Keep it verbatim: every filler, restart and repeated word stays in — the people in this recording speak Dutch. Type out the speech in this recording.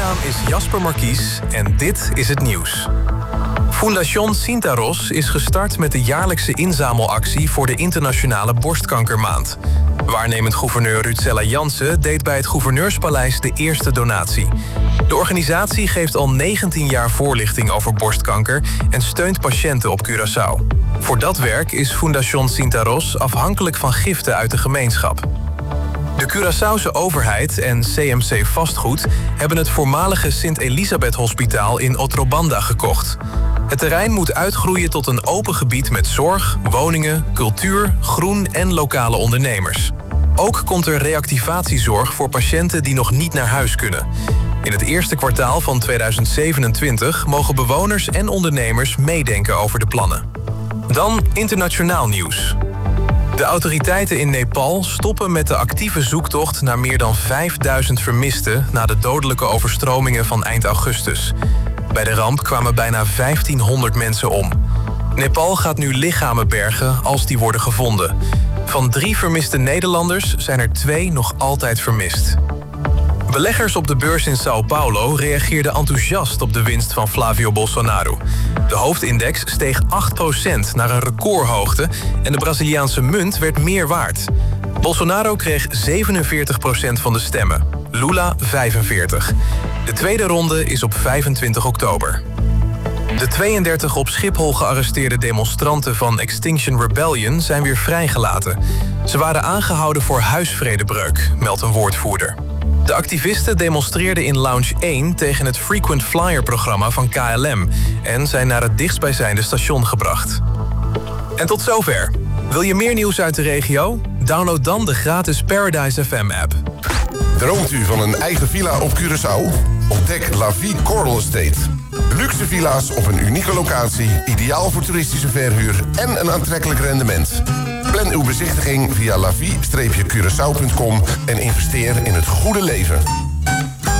naam is Jasper Markies en dit is het nieuws. Fundación Cintaros is gestart met de jaarlijkse inzamelactie voor de internationale borstkankermaand. Waarnemend gouverneur Rutsella Jansen deed bij het Gouverneurspaleis de eerste donatie. De organisatie geeft al negentien jaar voorlichting over borstkanker en steunt patiënten op Curaçao. Voor dat werk is Fundación Cintaros afhankelijk van giften uit de gemeenschap. De Curaçaose overheid en C M C Vastgoed hebben het voormalige Sint-Elisabeth Hospitaal in Otrobanda gekocht. Het terrein moet uitgroeien tot een open gebied met zorg, woningen, cultuur, groen en lokale ondernemers. Ook komt er reactivatiezorg voor patiënten die nog niet naar huis kunnen. In het eerste kwartaal van tweeduizend zevenentwintig mogen bewoners en ondernemers meedenken over de plannen. Dan internationaal nieuws. De autoriteiten in Nepal stoppen met de actieve zoektocht naar meer dan vijfduizend vermisten na de dodelijke overstromingen van eind augustus. Bij de ramp kwamen bijna vijftienhonderd mensen om. Nepal gaat nu lichamen bergen als die worden gevonden. Van drie vermiste Nederlanders zijn er twee nog altijd vermist. Beleggers op de beurs in Sao Paulo reageerden enthousiast op de winst van Flavio Bolsonaro. De hoofdindex steeg acht procent naar een recordhoogte en de Braziliaanse munt werd meer waard. Bolsonaro kreeg zevenenveertig procent van de stemmen, Lula vijfenveertig. De tweede ronde is op vijfentwintig oktober. De tweeëndertig op Schiphol gearresteerde demonstranten van Extinction Rebellion zijn weer vrijgelaten. Ze waren aangehouden voor huisvredebreuk, meldt een woordvoerder. De activisten demonstreerden in Lounge één tegen het Frequent Flyer-programma van K L M en zijn naar het dichtstbijzijnde station gebracht. En tot zover. Wil je meer nieuws uit de regio? Download dan de gratis Paradise F M-app. Droomt u van een eigen villa op Curaçao? Ontdek La Vie Coral Estate. Luxe villa's op een unieke locatie, ideaal voor toeristische verhuur en een aantrekkelijk rendement. Plan uw bezichtiging via lavie Curaçao punt com en investeer in het goede leven.